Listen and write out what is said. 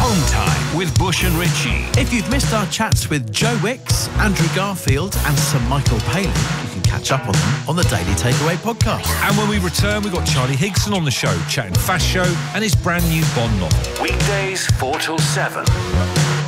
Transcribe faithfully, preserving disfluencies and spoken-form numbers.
Home Time with Bush and Ritchie. If you've missed our chats with Joe Wicks, Andrew Garfield and Sir Michael Palin, you can catch up on them on the Daily Takeaway podcast. And when we return, we've got Charlie Higson on the show, chatting Fast Show and his brand new Bond novel. Weekdays four till seven.